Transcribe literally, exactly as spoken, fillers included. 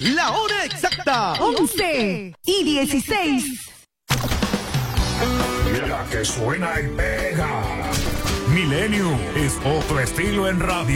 La hora exacta. once y dieciséis. La que suena y pega. Milenio es otro estilo en radio.